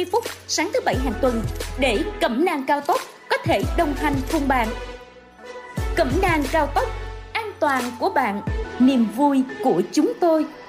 30 phút sáng thứ Bảy hàng tuần để Cẩm nang cao tốc có thể đồng hành cùng bạn. Cẩm nang cao tốc, an toàn của bạn, niềm vui của chúng tôi.